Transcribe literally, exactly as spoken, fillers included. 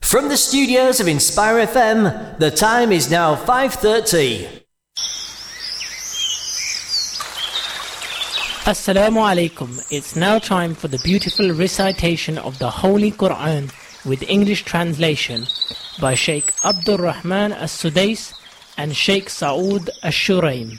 From the studios of Inspire F M, the time is now five thirty. Assalamu alaikum. It's now time for the beautiful recitation of the Holy Quran with English translation by Sheikh Abdul Rahman As-Sudais and Sheikh Saud Ash-Shuraim.